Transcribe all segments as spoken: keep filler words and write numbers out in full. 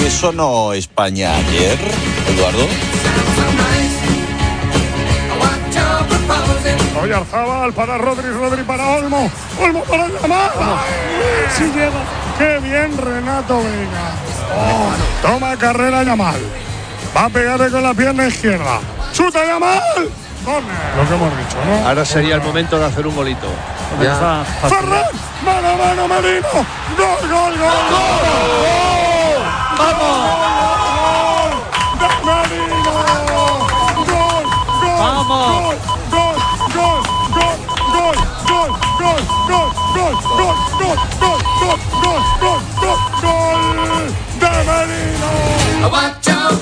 ¿Qué sonó España ayer, Eduardo? Oyarzabal para Rodri, Rodri para Olmo, Olmo para Yamal. Si llega, qué bien Renato Vega. Oh, toma carrera Yamal. Va a pegarle con la pierna izquierda. ¡Chuta Yamal! Corner. Lo que hemos dicho, ¿no? Ahora sería el momento de hacer un golito. Ya. Ferran, mano a mano Merino. Gol, gol, gol, gol. ¡Vamos! ¡De Merino! ¡Gol, gol! ¡Vamos! ¡Gol, gol, gol, gol, gol, gol, gol, gol, gol, gol, gol, gol, gol, gol, gol, gol de Merino!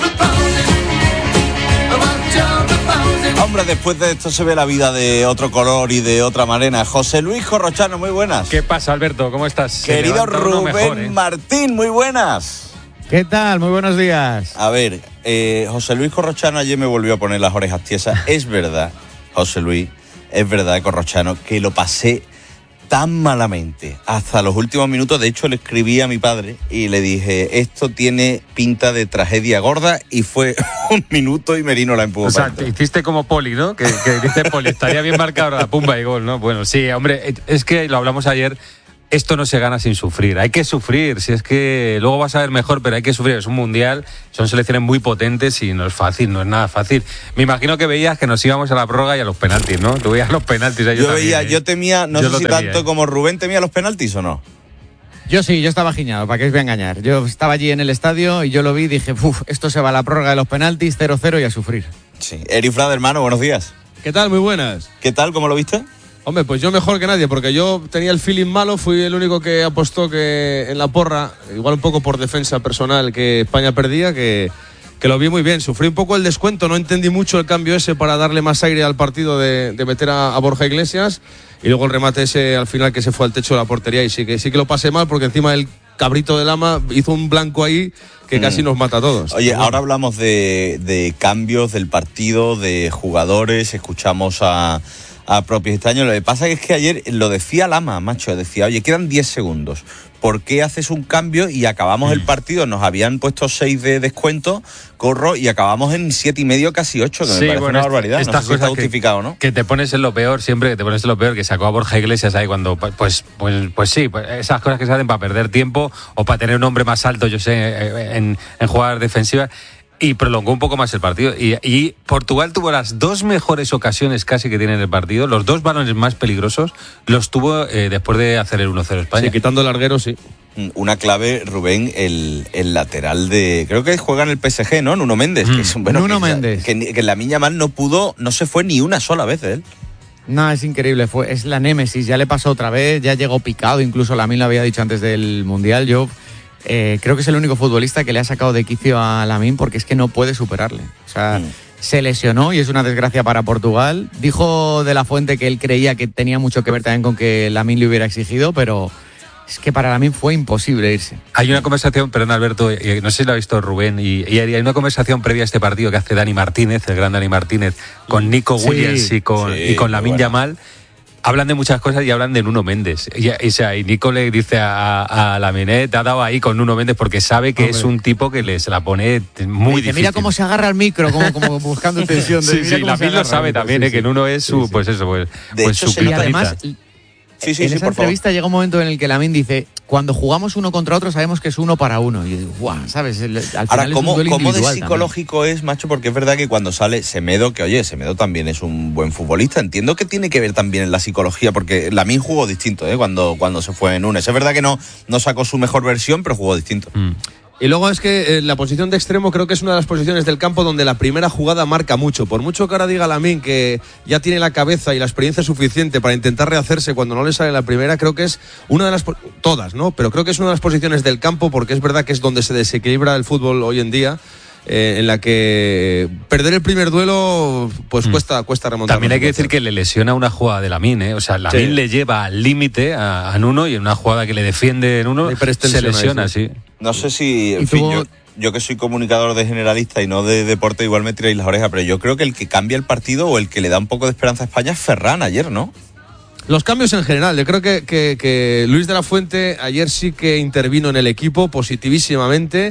Hombre, después de esto se ve la vida de otro color y de otra manera. José Luis Corrochano, muy buenas. ¿Qué pasa, Alberto? ¿Cómo estás? Querido Rubén mejor, ¿eh? Martín, muy buenas. ¿Qué tal? Muy buenos días. A ver, eh, José Luis Corrochano ayer me volvió a poner las orejas tiesas. Es verdad, José Luis, es verdad, Corrochano, que lo pasé tan malamente hasta los últimos minutos. De hecho, le escribí a mi padre y le dije, esto tiene pinta de tragedia gorda, y fue un minuto y Merino la empujó. O sea, te hiciste como Poli, ¿no? Que, que dice Poli, estaría bien marcado la pumba y gol, ¿no? Bueno, sí, hombre, es que lo hablamos ayer. Esto no se gana sin sufrir, hay que sufrir, si es que luego vas a ver mejor, pero hay que sufrir, es un mundial, son selecciones muy potentes y no es fácil, no es nada fácil. Me imagino que veías que nos íbamos a la prórroga y a los penaltis, ¿no? Tú veías los penaltis. Yo, yo también, veía, ¿eh? yo temía, no yo sé si temía, tanto ¿eh? como Rubén temía los penaltis o no. Yo sí, yo estaba giñado, ¿para qué os voy a engañar? Yo estaba allí en el estadio y yo lo vi y dije, uff, esto se va a la prórroga de los penaltis, cero cero y a sufrir. Sí, Eri Frade, hermano, buenos días. ¿Qué tal? Muy buenas. ¿Qué tal? ¿Cómo lo viste? Hombre, pues yo mejor que nadie, porque yo tenía el feeling malo, fui el único que apostó que en la porra, igual un poco por defensa personal, que España perdía, que, que lo vi muy bien. Sufrí un poco el descuento, no entendí mucho el cambio ese para darle más aire al partido de, de meter a, a Borja Iglesias, y luego el remate ese al final que se fue al techo de la portería, y sí que, sí que lo pasé mal, porque encima el cabrito de Lama hizo un blanco ahí que casi mm. nos mata a todos. Oye, ahora hablamos de, de cambios del partido, de jugadores, escuchamos a... a propios extraños. Lo que pasa es que ayer lo decía Lama, macho, decía, oye, quedan diez segundos, ¿por qué haces un cambio? Y acabamos mm. el partido, nos habían puesto seis de descuento, corro, y acabamos en siete y medio, casi ocho, que sí, me parece bueno, una barbaridad. Estas no sé si cosas está justificado, ¿no? Que te pones en lo peor, siempre que te pones en lo peor, que sacó a Borja Iglesias ahí cuando, pues, pues, pues sí, pues esas cosas que se hacen para perder tiempo o para tener un hombre más alto, yo sé, en, en jugadas defensivas. Y prolongó un poco más el partido. Y, y Portugal tuvo las dos mejores ocasiones casi que tiene en el partido. Los dos balones más peligrosos los tuvo eh, después de hacer el uno cero España. Sí, quitando el larguero, sí. Una clave, Rubén, el, el lateral de... Creo que juega en el P S G, ¿no? Nuno Méndez. Mm. Que es un, bueno, Nuno que, Méndez. Que, que la Miña Mal no pudo, no se fue ni una sola vez de él. No, es increíble. Fue, es la némesis. Ya le pasó otra vez. Ya llegó picado. Incluso Lamine lo había dicho antes del Mundial. Yo... Eh, creo que es el único futbolista que le ha sacado de quicio a Lamine, porque es que no puede superarle. O sea, mm. se lesionó y es una desgracia para Portugal. Dijo De La Fuente que él creía que tenía mucho que ver también con que Lamine le hubiera exigido, pero es que para Lamine fue imposible irse. Hay una conversación, perdón Alberto, eh, no sé si lo ha visto Rubén, y, y hay una conversación previa a este partido que hace Dani Martínez, el gran Dani Martínez, con Nico sí, Williams y con, sí, y con Lamine Yamal. Hablan de muchas cosas y hablan de Nuno Méndez. Y, y, o sea, y Nico le dice a, a Lamine, te ha dado ahí con Nuno Méndez, porque sabe que Hombre. es un tipo que le, se la pone muy dice, difícil. Mira cómo se agarra al micro, como, como buscando tensión. De, sí, sí, Lamine lo sabe también, sí, eh, sí. que Nuno es su, sí, sí. pues eso, pues, de pues hecho, su Y además, sí, sí, en sí, esa por entrevista favor. llega un momento en el que Lamine dice, cuando jugamos uno contra otro sabemos que es uno para uno. Y yo digo, guau, ¿sabes? El, al final Ahora, es ¿cómo, un duelo ¿cómo de individual psicológico también. es, macho? Porque es verdad que cuando sale Semedo, que oye, Semedo también es un buen futbolista, entiendo que tiene que ver también en la psicología, porque Lamine jugó distinto, ¿eh? Cuando, cuando se fue en Nunes. Es verdad que no, no sacó su mejor versión, pero jugó distinto. Mm. Y luego es que eh, la posición de extremo creo que es una de las posiciones del campo donde la primera jugada marca mucho. Por mucho que ahora diga Lamine que ya tiene la cabeza y la experiencia suficiente para intentar rehacerse cuando no le sale la primera, creo que es una de las... Todas, ¿no? Pero creo que es una de las posiciones del campo, porque es verdad que es donde se desequilibra el fútbol hoy en día. Eh, en la que perder el primer duelo pues mm. cuesta cuesta remontar. También hay que decir que le lesiona una jugada de Lamine, ¿eh? O sea, Lamine sí. le lleva al límite a, a Nuno, y en una jugada que le defiende Nuno se lesiona, ahí, sí. sí. No sé si, en fin, yo, yo que soy comunicador de generalista y no de deporte, igual me tiráis las orejas, pero yo creo que el que cambia el partido o el que le da un poco de esperanza a España es Ferran ayer, ¿no? Los cambios en general, yo creo que, que, que Luis de la Fuente ayer sí que intervino en el equipo positivísimamente.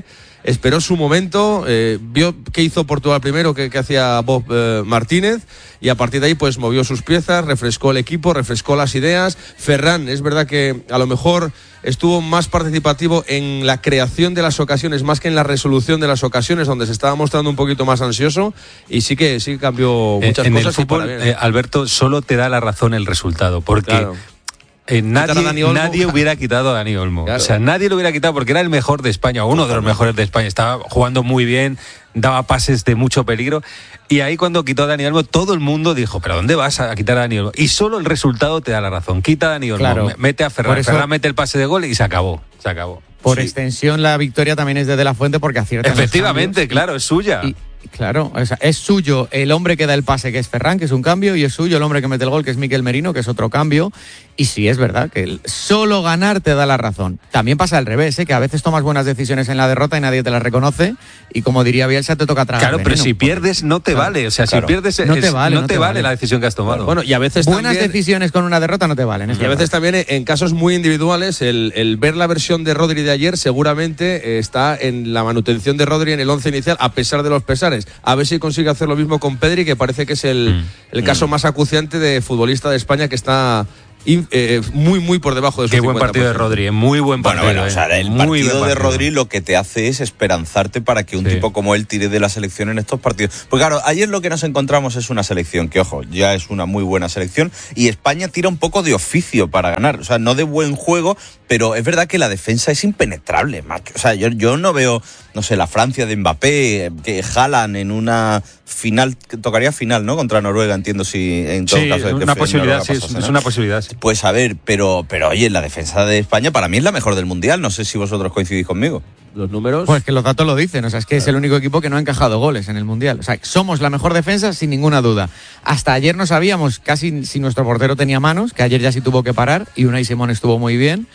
esperó su momento, eh, vio qué hizo Portugal primero, que, que hacía Bob eh, Martínez, y a partir de ahí pues movió sus piezas, refrescó el equipo, refrescó las ideas. Ferran, es verdad que a lo mejor estuvo más participativo en la creación de las ocasiones más que en la resolución de las ocasiones, donde se estaba mostrando un poquito más ansioso, y sí que sí que cambió muchas en cosas. El fútbol, eh, Alberto, solo te da la razón el resultado, porque claro. Eh, nadie, nadie hubiera quitado a Dani Olmo. Claro. O sea, nadie lo hubiera quitado porque era el mejor de España, uno de los mejores de España. Estaba jugando muy bien, daba pases de mucho peligro. Y ahí cuando quitó a Dani Olmo, todo el mundo dijo, ¿pero dónde vas a quitar a Dani Olmo? Y solo el resultado te da la razón. Quita a Dani Olmo, claro. mete a Ferran, eso... Ferran mete el pase de gol y se acabó. Se acabó. Por sí. extensión, la victoria también es de De La Fuente porque acierta. Efectivamente, claro, es suya. Y... Claro, o sea, es suyo el hombre que da el pase, que es Ferran, que es un cambio, y es suyo el hombre que mete el gol, que es Mikel Merino, que es otro cambio. Y sí, es verdad que el solo ganar te da la razón. También pasa al revés, ¿eh? Que a veces tomas buenas decisiones en la derrota y nadie te las reconoce, y como diría Bielsa, te toca tragar Claro, veneno, pero si pierdes no te claro, vale. O sea, claro. si pierdes no te vale, no no te te vale, vale la decisión que has tomado. Bueno, y a veces buenas también, decisiones con una derrota no te valen. Es y a veces también en casos muy individuales, el, el ver la versión de Rodri de ayer seguramente está en la manutención de Rodri en el once inicial, a pesar de los pesares. A ver si consigue hacer lo mismo con Pedri, que parece que es el, mm. el caso mm. más acuciante de futbolista de España, que está eh, muy, muy por debajo de su Qué buen partido de Rodri, muy buen partido. Bueno, bueno, eh. o sea, el muy partido de partido. Rodri lo que te hace es esperanzarte para que un sí. tipo como él tire de la selección en estos partidos. Porque claro, ayer lo que nos encontramos es una selección que, ojo, ya es una muy buena selección, y España tira un poco de oficio para ganar. O sea, no de buen juego, pero es verdad que la defensa es impenetrable, macho. O sea, yo, yo no veo, no sé, la Francia de Mbappé, que jalan en una final, que tocaría final, ¿no? Contra Noruega, entiendo, si en todo sí, caso. Una que posibilidad, pasase, sí, ¿no? es una posibilidad, sí. Pues a ver, pero, pero oye, la defensa de España para mí es la mejor del Mundial. No sé si vosotros coincidís conmigo. Los números. Pues que los datos lo dicen, o sea, es que claro. es el único equipo que no ha encajado goles en el Mundial. O sea, somos la mejor defensa sin ninguna duda. Hasta ayer no sabíamos casi si nuestro portero tenía manos, que ayer ya sí tuvo que parar, y Unai Simón estuvo muy bien.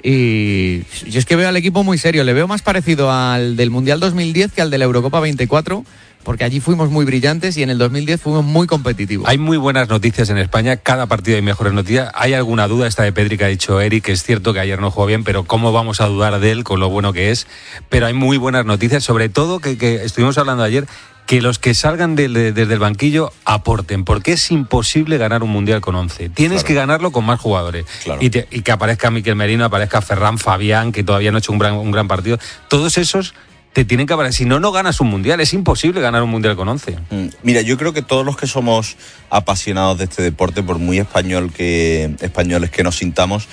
Y yo es que veo al equipo muy serio, le veo más parecido al del Mundial dos mil diez que al de la Eurocopa veinticuatro, porque allí fuimos muy brillantes y en el dos mil diez fuimos muy competitivos. Hay muy buenas noticias en España, cada partido hay mejores noticias. ¿Hay alguna duda? Esta de Pedri que ha dicho Eric, que es cierto que ayer no jugó bien, pero ¿cómo vamos a dudar de él con lo bueno que es? Pero hay muy buenas noticias, sobre todo que, que estuvimos hablando ayer, que los que salgan de, de, desde el banquillo aporten, porque es imposible ganar un Mundial con once. Tienes claro. que ganarlo con más jugadores. Claro. Y, te, y que aparezca Mikel Merino, aparezca Ferran, Fabián, que todavía no ha hecho un gran, un gran partido. Todos esos te tienen que aparecer. Si no, no ganas un Mundial. Es imposible ganar un Mundial con once. Mm, mira, yo creo que todos los que somos apasionados de este deporte, por muy español que españoles que nos sintamos,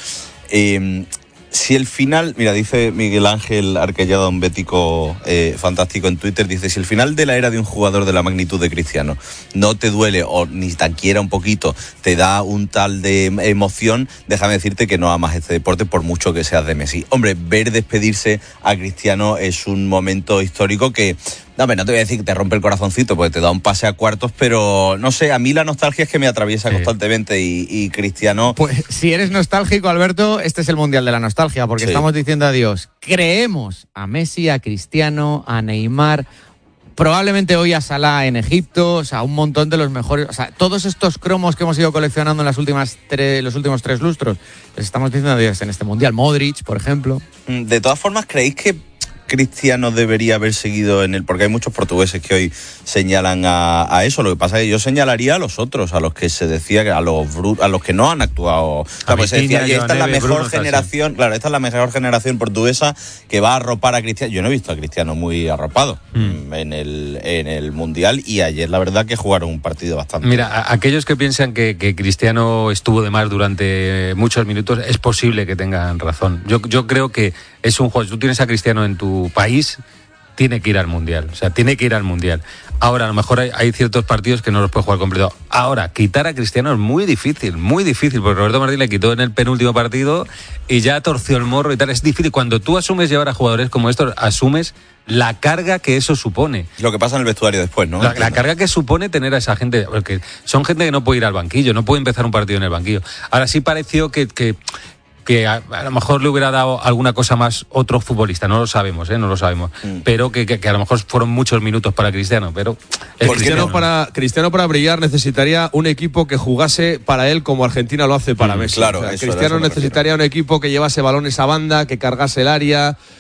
eh, si el final, mira, dice Miguel Ángel Arquellada, un bético eh, fantástico en Twitter, dice, si el final de la era de un jugador de la magnitud de Cristiano no te duele o ni tan quiera un poquito, te da un tal de emoción, déjame decirte que no amas este deporte por mucho que seas de Messi. Hombre, ver despedirse a Cristiano es un momento histórico que, no, no te voy a decir que te rompe el corazoncito porque te da un pase a cuartos, pero no sé, a mí la nostalgia es que me atraviesa sí. constantemente y, y Cristiano... Pues si eres nostálgico, Alberto, este es el Mundial de la nostalgia, porque sí. estamos diciendo adiós. Creemos a Messi, a Cristiano, a Neymar, probablemente hoy a Salah en Egipto, o sea, un montón de los mejores, o sea, todos estos cromos que hemos ido coleccionando en las últimas tres, los últimos tres lustros, les estamos diciendo adiós en este Mundial. Modric, por ejemplo. De todas formas, ¿creéis que Cristiano debería haber seguido en el...? Porque hay muchos portugueses que hoy señalan a, a eso. Lo que pasa es que yo señalaría a los otros, a los que se decía, que a los bru- a los que no han actuado. O sea, pues se decía, esta es la mejor Bruno generación, claro, esta es la mejor generación portuguesa que va a arropar a Cristiano. Yo no he visto a Cristiano muy arropado mm. en el en el Mundial, y ayer la verdad que jugaron un partido bastante... Mira, a, aquellos que piensan que, que Cristiano estuvo de más durante muchos minutos, es posible que tengan razón. Yo, yo creo que es un juego, tú tienes a Cristiano en tu país, tiene que ir al Mundial, o sea, tiene que ir al Mundial. Ahora, a lo mejor hay, hay ciertos partidos que no los puede jugar completo. Ahora, quitar a Cristiano es muy difícil, muy difícil, porque Roberto Martínez le quitó en el penúltimo partido y ya torció el morro y tal. Es difícil. Cuando tú asumes llevar a jugadores como estos, asumes la carga que eso supone. Lo que pasa en el vestuario después, ¿no? La, la carga que supone tener a esa gente, porque son gente que no puede ir al banquillo, no puede empezar un partido en el banquillo. Ahora sí pareció que... que que a, a lo mejor le hubiera dado alguna cosa más otro futbolista, no lo sabemos, ¿eh? no lo sabemos, mm. pero que, que, que a lo mejor fueron muchos minutos para Cristiano, pero... Cristiano, no? para, Cristiano para brillar necesitaría un equipo que jugase para él como Argentina lo hace para mm, Messi. Claro, o sea, eso, Cristiano eso necesitaría un equipo que llevase balones a banda, que cargase el área,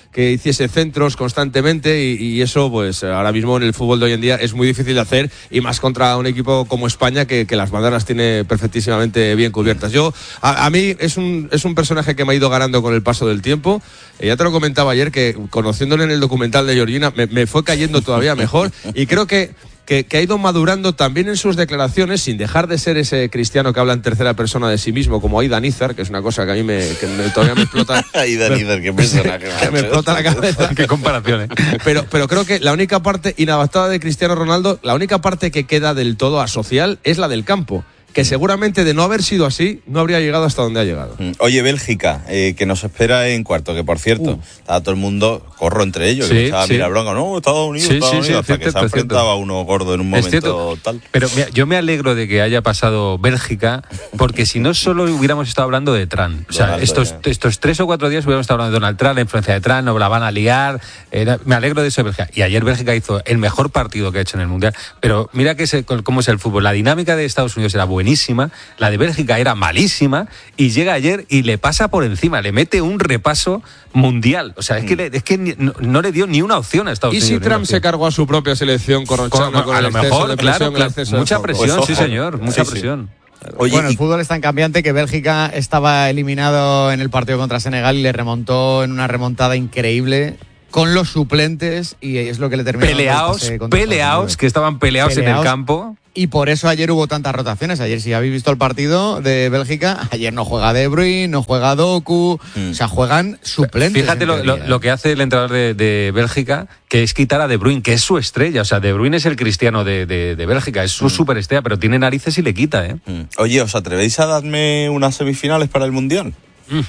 que hiciese centros constantemente y, y eso pues ahora mismo en el fútbol de hoy en día es muy difícil de hacer y más contra un equipo como España que, que las banderas tiene perfectísimamente bien cubiertas. Yo, a, a mí es un, es un personaje que me ha ido ganando con el paso del tiempo. Eh, ya te lo comentaba ayer que conociéndole en el documental de Georgina me, me fue cayendo todavía mejor y creo que Que, que ha ido madurando también en sus declaraciones sin dejar de ser ese cristiano que habla en tercera persona de sí mismo como Aidan Izar, que es una cosa que a mí me, que me, todavía me explota. Aidan Izar, qué personaje. Que me explota la cabeza. Qué comparación, ¿eh? Pero, pero creo que la única parte inadaptada de Cristiano Ronaldo, la única parte que queda del todo asocial es la del campo. Que seguramente de no haber sido así, no habría llegado hasta donde ha llegado. Oye, Bélgica, eh, que nos espera en cuarto, que por cierto, uh. estaba todo el mundo, corro entre ellos, sí, que estaba sí. mira bronca, no, Estados Unidos, sí, Estados sí, Unidos, sí, hasta cierto, que se enfrentaba a uno gordo en un momento tal. Pero mira, yo me alegro de que haya pasado Bélgica, porque si no solo hubiéramos estado hablando de Trump. O sea, Donaldo, estos, estos tres o cuatro días hubiéramos estado hablando de Donald Trump, la influencia de Trump, no la van a liar. Era, me alegro de eso de Bélgica. Y ayer Bélgica hizo el mejor partido que ha hecho en el Mundial. Pero mira que se, cómo es el fútbol. La dinámica de Estados Unidos era buenísima, la de Bélgica era malísima, y llega ayer y le pasa por encima, le mete un repaso mundial. O sea, es que, le, es que no, no le dio ni una opción a Estados ¿Y Unidos. si Trump se cargó a su propia selección corronchando con, con a el lo exceso mejor, de presión, claro, claro, el exceso mucha de presión, pues, sí señor, mucha sí, presión. Sí. Oye, bueno, y... el fútbol es tan cambiante que Bélgica estaba eliminado en el partido contra Senegal y le remontó en una remontada increíble con los suplentes y es lo que le terminó. Peleados, peleados, que estaban peleados, peleados en el campo. Y por eso ayer hubo tantas rotaciones. Ayer, si habéis visto el partido de Bélgica, ayer no juega De Bruyne, no juega Doku, mm. o sea, juegan suplentes. Fíjate lo, lo, lo que hace el entrenador de, de Bélgica, que es quitar a De Bruyne, que es su estrella. O sea, De Bruyne es el cristiano de, de, de Bélgica, es su mm. superestrella, pero tiene narices y le quita, ¿eh? Mm. Oye, ¿os atrevéis a darme unas semifinales para el Mundial? Mm.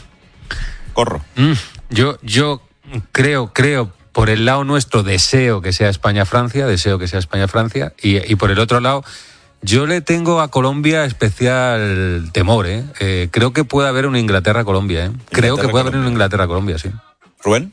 Corro. Mm. Yo, yo creo, creo... Por el lado nuestro deseo que sea España-Francia, deseo que sea España-Francia, y, y por el otro lado yo le tengo a Colombia especial temor, ¿eh? eh creo que puede haber una Inglaterra-Colombia, ¿eh? Creo que puede haber una Inglaterra-Colombia, sí. ¿Rubén?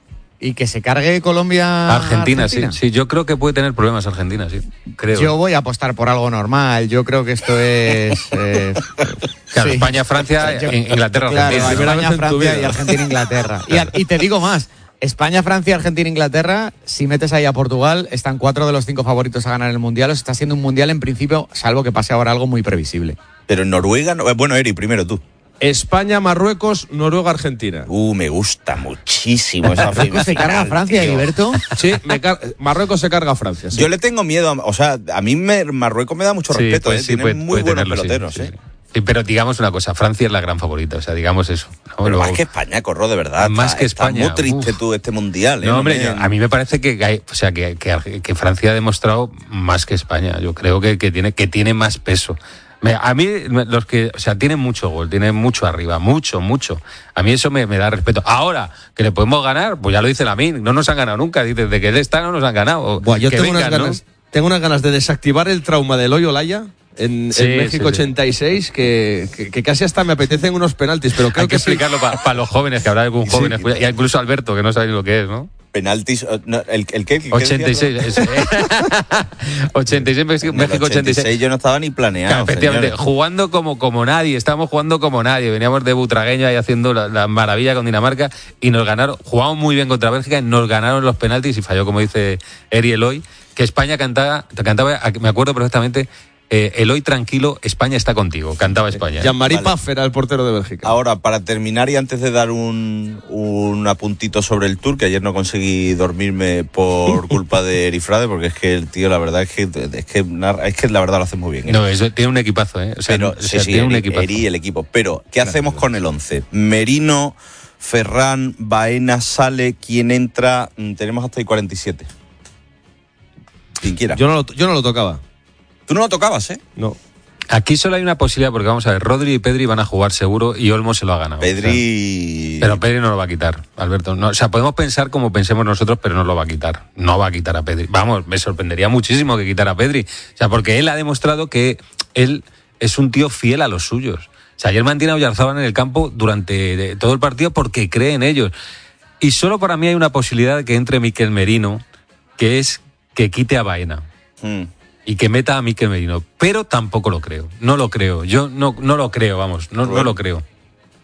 Y que se cargue Colombia Argentina, Argentina, sí, sí, yo creo que puede tener problemas Argentina, sí, creo. Yo voy a apostar por algo normal, yo creo que esto es... Eh, claro, sí. España-Francia, yo, Inglaterra-Argentina. Claro, España-Francia y Argentina-Inglaterra. Y, y te digo más, España, Francia, Argentina, Inglaterra, si metes ahí a Portugal, están cuatro de los cinco favoritos a ganar el Mundial. O sea, está siendo un Mundial en principio, salvo que pase ahora algo muy previsible. Pero en Noruega, no, bueno, Eri, primero tú. España, Marruecos, Noruega, Argentina. Uh, me gusta muchísimo esa ¿Marruecos se carga a Francia, Heriberto? Sí, me car- Marruecos se carga a Francia. Sí. Yo le tengo miedo, a, o sea, a mí me, Marruecos me da mucho sí, respeto, pues, ¿eh? sí, Tiene puede, muy puede buenos tenerlo, peloteros, sí, ¿eh? Sí. Sí, pero digamos una cosa, Francia es la gran favorita, o sea, digamos eso. ¿No? Pero Luego, más que España, Corro, de verdad. Más está, que España. Está muy triste Uf. tú este Mundial, ¿eh? No, hombre, me... yo, a mí me parece que, hay, o sea, que, que, que Francia ha demostrado más que España. Yo creo que, que, tiene, que tiene más peso. Me, a mí, los que, o sea, tienen mucho gol, tienen mucho arriba, mucho, mucho. A mí eso me, me da respeto. Ahora, que le podemos ganar, pues ya lo dice Lamine, no nos han ganado nunca. Dice, desde que él está no nos han ganado. Buah, yo que tengo, vengan, unas ganas, ¿no? tengo unas ganas de desactivar el trauma del Hoyo Olaya. En, sí, en México sí, sí. ochenta y seis, que, que, que casi hasta me apetecen unos penaltis, pero creo hay que, que explicarlo sí. para pa los jóvenes, que habrá algún joven, sí. Y incluso Alberto, que no sabe ni lo que es, ¿no? Penaltis, no, ¿el, el qué? ¿Qué ochenta y seis, es, ochenta y seis, México, México ochenta y seis. Yo no estaba ni planeado. Claro, efectivamente, señores. jugando como, como nadie, estábamos jugando como nadie. Veníamos de Butragueño ahí haciendo la, la maravilla con Dinamarca y nos ganaron, jugamos muy bien contra Bélgica y nos ganaron los penaltis y falló, como dice Eri Eloy, que España cantaba, cantaba, me acuerdo perfectamente. Eh, Eloy, tranquilo, España está contigo. Cantaba España. Jean-Marie vale. Paf era el portero de Bélgica. Ahora, para terminar y antes de dar un, un apuntito sobre el Tour, que ayer no conseguí dormirme por culpa de Erifrade, porque es que el tío, la verdad es que es que, es que la verdad lo hace muy bien. ¿eh? No, eso tiene un equipazo, ¿eh? O sea, Pero, o sea, sí, sí, tiene Eri, un equipazo. Eri, el equipo. Pero, ¿qué claro, hacemos con el once? Merino, Ferran, Baena, Sale, ¿quién entra? Tenemos hasta el cuarenta y siete. Quien quiera. Yo no lo, yo no lo tocaba. Tú no lo tocabas, ¿eh? No. Aquí solo hay una posibilidad, porque vamos a ver, Rodri y Pedri van a jugar seguro y Olmo se lo ha ganado. Pedri... O sea, pero Pedri no lo va a quitar, Alberto. No, o sea, podemos pensar como pensemos nosotros, pero no lo va a quitar. No va a quitar a Pedri. Vamos, me sorprendería muchísimo que quitara a Pedri. O sea, porque él ha demostrado que él es un tío fiel a los suyos. O sea, ayer mantiene a Oyarzabal en el campo durante todo el partido porque cree en ellos. Y solo para mí hay una posibilidad de que entre Mikel Merino, que es que quite a Baena. Hmm. Y que meta a Mikel Merino, pero tampoco lo creo, no lo creo, yo no, no lo creo, vamos, no, no lo creo.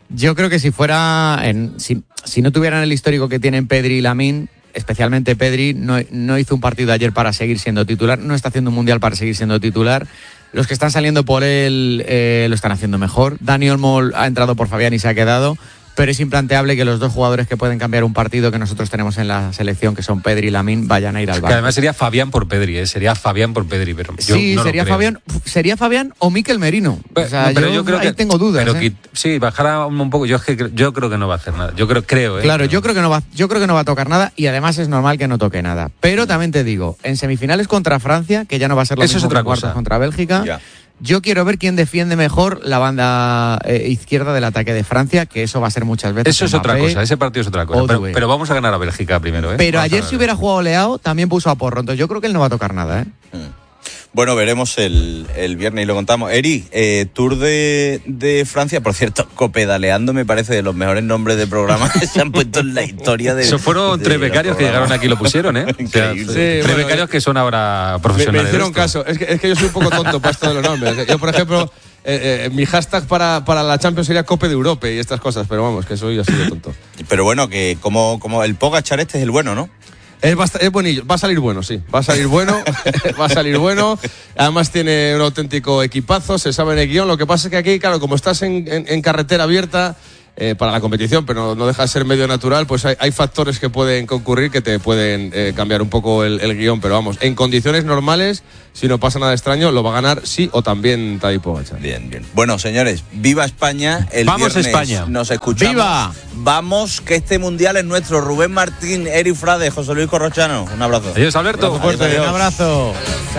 Yo creo que si fuera, en, si, si no tuvieran el histórico que tienen Pedri y Lamine, especialmente Pedri, no, no hizo un partido ayer para seguir siendo titular, no está haciendo un mundial para seguir siendo titular. Los que están saliendo por él eh, lo están haciendo mejor. Dani Olmo ha entrado por Fabián y se ha quedado. Pero es implanteable que los dos jugadores que pueden cambiar un partido que nosotros tenemos en la selección, que son Pedri y Lamine, vayan a ir al banco. Que además sería Fabián por Pedri, ¿eh? Sería Fabián por Pedri, pero yo sí, no sería lo creo. Fabián, sería Fabián o Mikel Merino. Pero, o sea, no, pero yo, yo, creo ahí que tengo dudas. Pero ¿eh? que, sí, bajará un poco. Yo, es que, yo creo que no va a hacer nada. Yo creo, creo, ¿eh? Claro, pero... yo creo que no va, yo creo que no va a tocar nada y además es normal que no toque nada. Pero también te digo, en semifinales contra Francia, que ya no va a ser lo Eso mismo es otra que en cuartos cosa. contra Bélgica. Ya. Yo quiero ver quién defiende mejor la banda eh, izquierda del ataque de Francia, que eso va a ser muchas veces. Eso es Mbappé, otra cosa, ese partido es otra cosa. Pero, Odue. pero vamos a ganar a Bélgica primero, ¿eh? Pero Vamos ayer a si hubiera jugado Leao, también puso a Porro. Entonces yo creo que él no va a tocar nada, ¿eh? Bueno, veremos el, el viernes y lo contamos. Eri, eh, Tour de, de Francia, por cierto, Copedaleando me parece de los mejores nombres de programa que se han puesto en la historia de. Eso fueron de tres los becarios que programas. llegaron aquí y lo pusieron, ¿eh? Increíble. O sea, tres bueno, becarios que son ahora Me, profesionales. me hicieron de esto. caso. Es que, es que yo soy un poco tonto para esto de los nombres. Yo, por ejemplo, eh, eh, mi hashtag para, para la Champions sería Cope de Europe y estas cosas, pero vamos, que soy así de tonto. Pero bueno, que como, como el Pogačar este es el bueno, ¿no? Es, bast- es buenillo, va a salir bueno, sí. Va a salir bueno, va a salir bueno. Además tiene un auténtico equipazo, se sabe en el guión. Lo que pasa es que aquí, claro, como estás en, en, en carretera abierta eh, para la competición, pero no, no deja de ser medio natural, pues hay, hay factores que pueden concurrir que te pueden eh, cambiar un poco el, el guión. Pero vamos, en condiciones normales, si no pasa nada extraño, lo va a ganar sí o también Tadej Pogačar. Bien, bien. Bueno, señores, viva España. El Vamos, viernes España. Nos escuchamos. ¡Viva! Vamos, que este mundial es nuestro. Rubén Martín, Eri Frade, José Luis Corrochano. Un abrazo. Adiós, Alberto. Abrazo fuerte, Un adiós. abrazo.